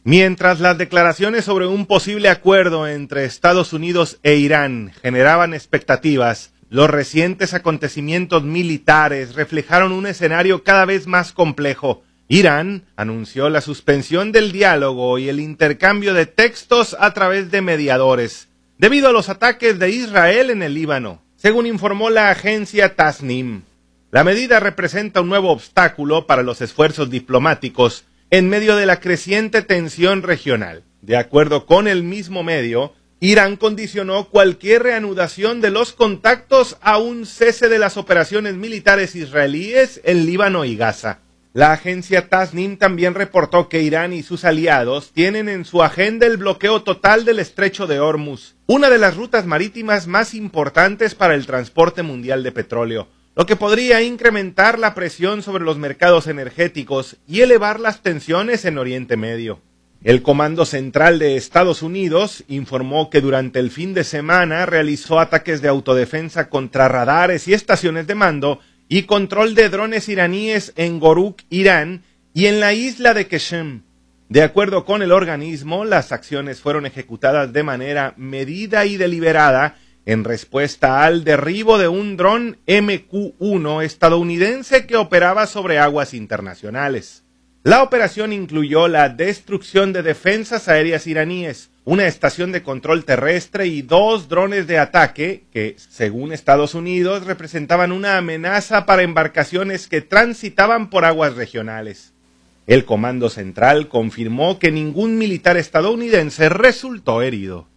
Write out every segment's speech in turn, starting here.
Mientras las declaraciones sobre un posible acuerdo entre Estados Unidos e Irán generaban expectativas, los recientes acontecimientos militares reflejaron un escenario cada vez más complejo. Irán anunció la suspensión del diálogo y el intercambio de textos a través de mediadores, debido a los ataques de Israel en el Líbano, según informó la agencia Tasnim. La medida representa un nuevo obstáculo para los esfuerzos diplomáticos en medio de la creciente tensión regional. De acuerdo con el mismo medio, Irán condicionó cualquier reanudación de los contactos a un cese de las operaciones militares israelíes en Líbano y Gaza. La agencia Tasnim también reportó que Irán y sus aliados tienen en su agenda el bloqueo total del estrecho de Hormuz, una de las rutas marítimas más importantes para el transporte mundial de petróleo, lo que podría incrementar la presión sobre los mercados energéticos y elevar las tensiones en Oriente Medio. El Comando Central de Estados Unidos informó que durante el fin de semana realizó ataques de autodefensa contra radares y estaciones de mando y control de drones iraníes en Goruk, Irán, y en la isla de Qeshm. De acuerdo con el organismo, las acciones fueron ejecutadas de manera medida y deliberada en respuesta al derribo de un dron MQ-1 estadounidense que operaba sobre aguas internacionales. La operación incluyó la destrucción de defensas aéreas iraníes, una estación de control terrestre y 2 drones de ataque que, según Estados Unidos, representaban una amenaza para embarcaciones que transitaban por aguas regionales. El Comando Central confirmó que ningún militar estadounidense resultó herido.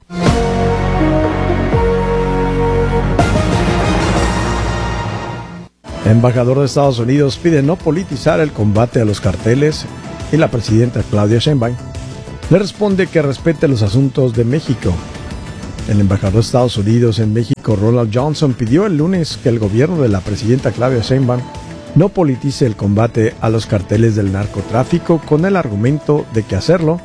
El embajador de Estados Unidos pide no politizar el combate a los carteles y la presidenta Claudia Sheinbaum le responde que respete los asuntos de México. El embajador de Estados Unidos en México, Ronald Johnson, pidió el lunes que el gobierno de la presidenta Claudia Sheinbaum no politice el combate a los carteles del narcotráfico con el argumento de que hacerlo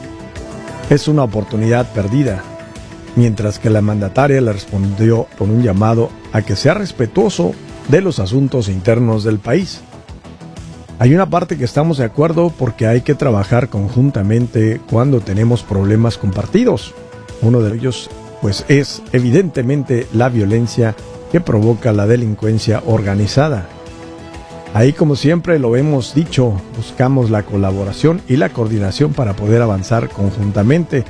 es una oportunidad perdida, mientras que la mandataria le respondió con un llamado a que sea respetuoso de los asuntos internos del país. Hay una parte que estamos de acuerdo porque hay que trabajar conjuntamente cuando tenemos problemas compartidos. Uno de ellos, pues, es evidentemente la violencia que provoca la delincuencia organizada. Ahí, como siempre lo hemos dicho, buscamos la colaboración y la coordinación para poder avanzar conjuntamente.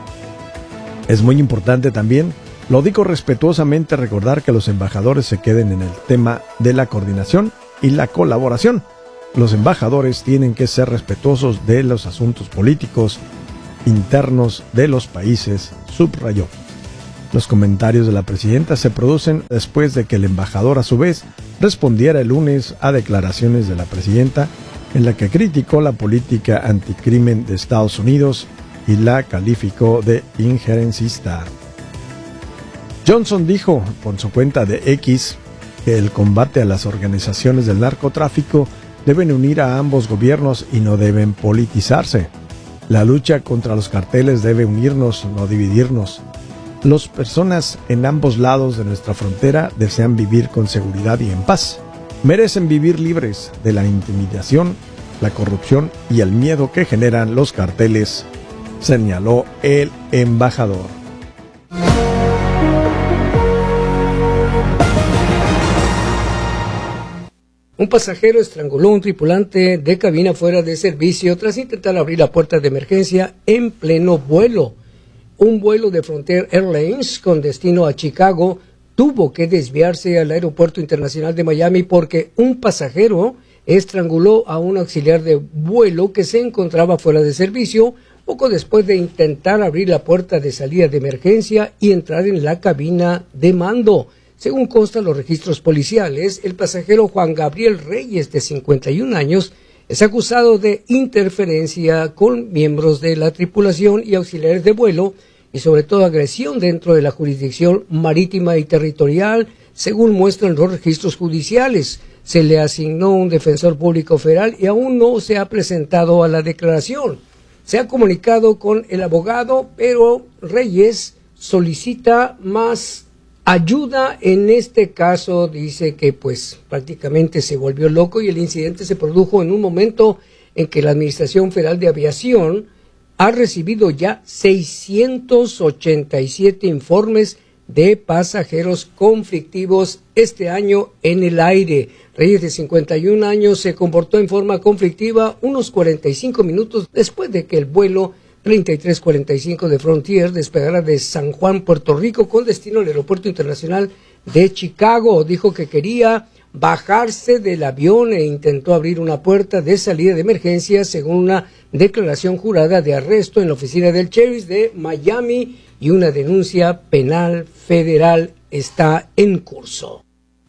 Es muy importante también, lo digo respetuosamente, recordar que los embajadores se queden en el tema de la coordinación y la colaboración. Los embajadores tienen que ser respetuosos de los asuntos políticos internos de los países, subrayó. Los comentarios de la presidenta se producen después de que el embajador a su vez respondiera el lunes a declaraciones de la presidenta en la que criticó la política anticrimen de Estados Unidos y la calificó de injerencista. Johnson dijo por su cuenta de X que el combate a las organizaciones del narcotráfico deben unir a ambos gobiernos y no deben politizarse. La lucha contra los carteles debe unirnos, no dividirnos. Las personas en ambos lados de nuestra frontera desean vivir con seguridad y en paz. Merecen vivir libres de la intimidación, la corrupción y el miedo que generan los carteles, señaló el embajador. Un pasajero estranguló a un tripulante de cabina fuera de servicio tras intentar abrir la puerta de emergencia en pleno vuelo. Un vuelo de Frontier Airlines con destino a Chicago tuvo que desviarse al Aeropuerto Internacional de Miami porque un pasajero estranguló a un auxiliar de vuelo que se encontraba fuera de servicio poco después de intentar abrir la puerta de salida de emergencia y entrar en la cabina de mando. Según constan los registros policiales, el pasajero Juan Gabriel Reyes, de 51 años, es acusado de interferencia con miembros de la tripulación y auxiliares de vuelo y sobre todo agresión dentro de la jurisdicción marítima y territorial, según muestran los registros judiciales. Se le asignó un defensor público federal y aún no se ha presentado a la declaración. Se ha comunicado con el abogado, pero Reyes solicita más ayuda. En este caso dice que pues prácticamente se volvió loco y el incidente se produjo en un momento en que la Administración Federal de Aviación ha recibido ya 687 informes de pasajeros conflictivos este año en el aire. Reyes, de 51 años, se comportó en forma conflictiva unos 45 minutos después de que el vuelo 3345 de Frontier despegara de San Juan, Puerto Rico, con destino al Aeropuerto Internacional de Chicago. Dijo que quería bajarse del avión e intentó abrir una puerta de salida de emergencia, según una declaración jurada de arresto en la oficina del sheriff de Miami, y una denuncia penal federal está en curso.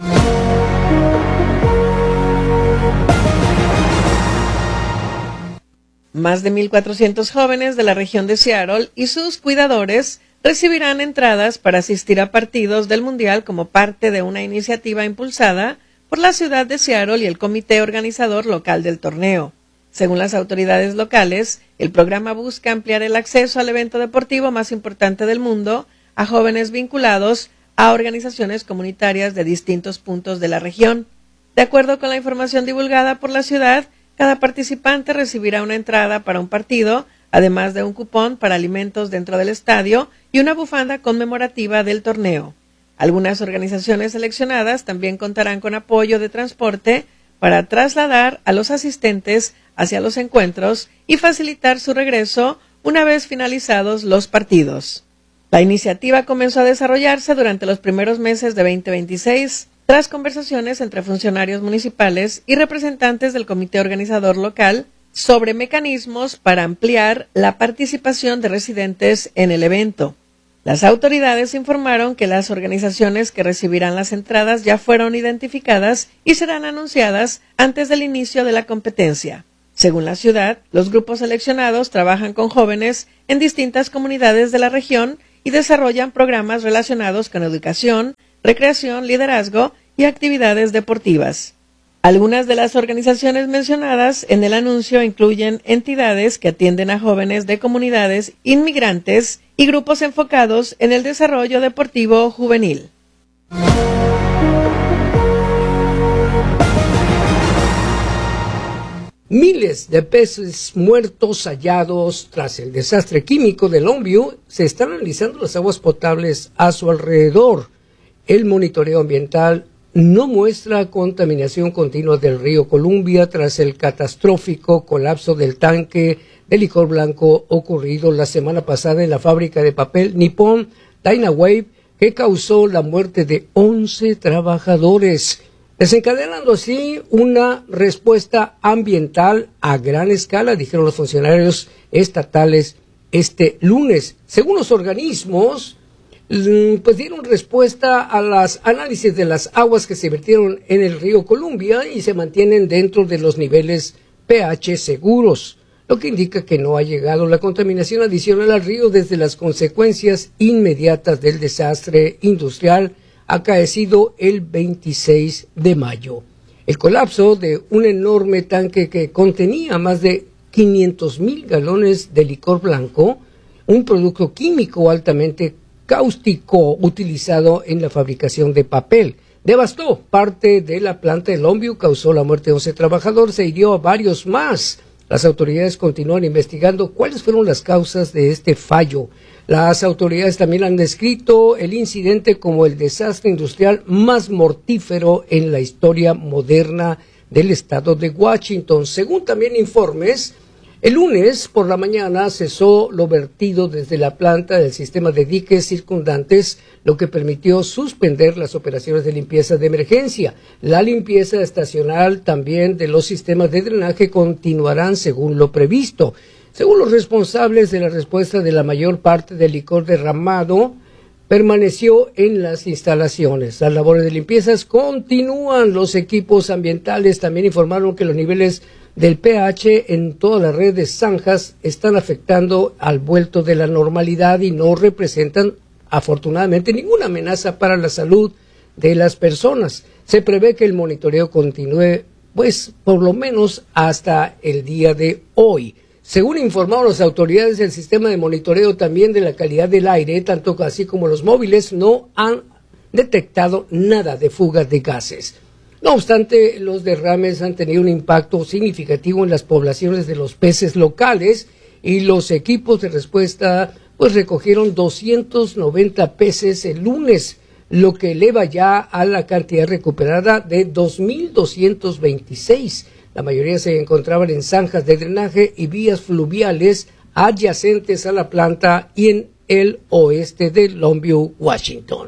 Más de 1,400 jóvenes de la región de Seattle y sus cuidadores recibirán entradas para asistir a partidos del Mundial como parte de una iniciativa impulsada por la ciudad de Seattle y el comité organizador local del torneo. Según las autoridades locales, el programa busca ampliar el acceso al evento deportivo más importante del mundo a jóvenes vinculados a organizaciones comunitarias de distintos puntos de la región. De acuerdo con la información divulgada por la ciudad, cada participante recibirá una entrada para un partido, además de un cupón para alimentos dentro del estadio y una bufanda conmemorativa del torneo. Algunas organizaciones seleccionadas también contarán con apoyo de transporte para trasladar a los asistentes hacia los encuentros y facilitar su regreso una vez finalizados los partidos. La iniciativa comenzó a desarrollarse durante los primeros meses de 2026, tras conversaciones entre funcionarios municipales y representantes del comité organizador local sobre mecanismos para ampliar la participación de residentes en el evento. Las autoridades informaron que las organizaciones que recibirán las entradas ya fueron identificadas y serán anunciadas antes del inicio de la competencia. Según la ciudad, los grupos seleccionados trabajan con jóvenes en distintas comunidades de la región y desarrollan programas relacionados con educación, recreación, liderazgo y actividades deportivas. Algunas de las organizaciones mencionadas en el anuncio incluyen entidades que atienden a jóvenes de comunidades inmigrantes y grupos enfocados en el desarrollo deportivo juvenil. Miles de peces muertos hallados tras el desastre químico de Longview. Se están analizando las aguas potables a su alrededor. El monitoreo ambiental no muestra contaminación continua del río Columbia tras el catastrófico colapso del tanque de licor blanco ocurrido la semana pasada en la fábrica de papel Nippon Dynawave, que causó la muerte de 11 trabajadores, desencadenando así una respuesta ambiental a gran escala, dijeron los funcionarios estatales este lunes. Según los organismos, pues dieron respuesta a las análisis de las aguas que se vertieron en el río Columbia y se mantienen dentro de los niveles pH seguros, lo que indica que no ha llegado la contaminación adicional al río desde las consecuencias inmediatas del desastre industrial acaecido el 26 de mayo. El colapso de un enorme tanque que contenía más de 500,000 galones de licor blanco, un producto químico altamente cáustico utilizado en la fabricación de papel, devastó parte de la planta de Longview, causó la muerte de 11 trabajadores e hirió a varios más. Las autoridades continúan investigando cuáles fueron las causas de este fallo. Las autoridades también han descrito el incidente como el desastre industrial más mortífero en la historia moderna del estado de Washington. Según también informes, el lunes por la mañana cesó lo vertido desde la planta del sistema de diques circundantes, lo que permitió suspender las operaciones de limpieza de emergencia. La limpieza estacional también de los sistemas de drenaje continuarán según lo previsto. Según los responsables de la respuesta, de la mayor parte del licor derramado permaneció en las instalaciones. Las labores de limpiezas continúan. Los equipos ambientales también informaron que los niveles del pH en toda la red de zanjas están afectando al vuelto de la normalidad y no representan afortunadamente ninguna amenaza para la salud de las personas. Se prevé que el monitoreo continúe, pues, por lo menos hasta el día de hoy. Según informaron las autoridades, el sistema de monitoreo también de la calidad del aire, tanto así como los móviles, no han detectado nada de fugas de gases. No obstante, los derrames han tenido un impacto significativo en las poblaciones de los peces locales y los equipos de respuesta pues recogieron 290 peces el lunes, lo que eleva ya a la cantidad recuperada de 2.226. La mayoría se encontraban en zanjas de drenaje y vías fluviales adyacentes a la planta y en el oeste de Longview, Washington.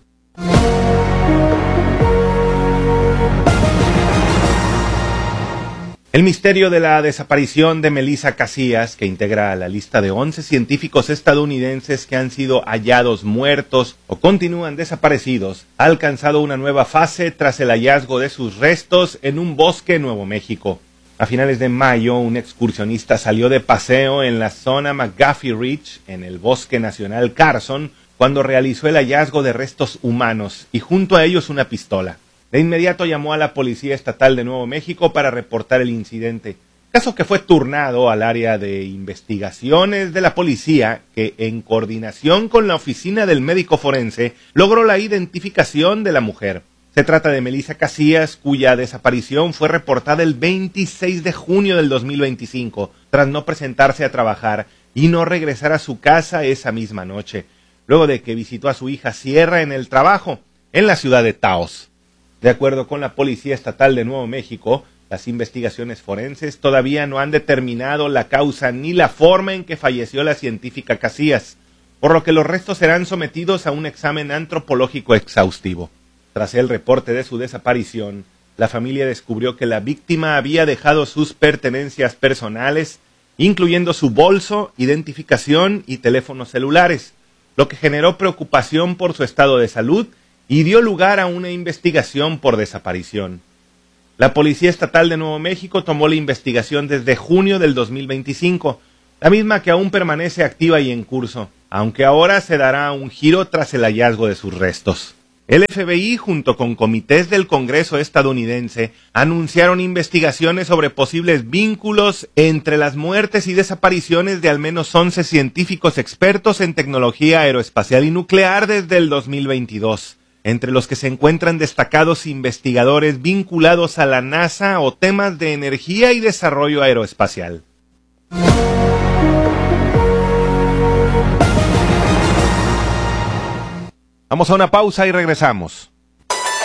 El misterio de la desaparición de Melissa Casillas, que integra la lista de 11 científicos estadounidenses que han sido hallados muertos o continúan desaparecidos, ha alcanzado una nueva fase tras el hallazgo de sus restos en un bosque en Nuevo México. A finales de mayo, un excursionista salió de paseo en la zona McGuffey Ridge, en el Bosque Nacional Carson, cuando realizó el hallazgo de restos humanos y junto a ellos una pistola. De inmediato llamó a la Policía Estatal de Nuevo México para reportar el incidente, caso que fue turnado al área de investigaciones de la policía, que en coordinación con la oficina del médico forense logró la identificación de la mujer. Se trata de Melissa Casillas, cuya desaparición fue reportada el 26 de junio del 2025, tras no presentarse a trabajar y no regresar a su casa esa misma noche, luego de que visitó a su hija Sierra en el trabajo, en la ciudad de Taos. De acuerdo con la Policía Estatal de Nuevo México, las investigaciones forenses todavía no han determinado la causa ni la forma en que falleció la científica Casillas, por lo que los restos serán sometidos a un examen antropológico exhaustivo. Tras el reporte de su desaparición, la familia descubrió que la víctima había dejado sus pertenencias personales, incluyendo su bolso, identificación y teléfonos celulares, lo que generó preocupación por su estado de salud y dio lugar a una investigación por desaparición. La Policía Estatal de Nuevo México tomó la investigación desde junio del 2025, la misma que aún permanece activa y en curso, aunque ahora se dará un giro tras el hallazgo de sus restos. El FBI, junto con comités del Congreso estadounidense, anunciaron investigaciones sobre posibles vínculos entre las muertes y desapariciones de al menos 11 científicos expertos en tecnología aeroespacial y nuclear desde el 2022. Entre los que se encuentran destacados investigadores vinculados a la NASA o temas de energía y desarrollo aeroespacial. Vamos a una pausa y regresamos.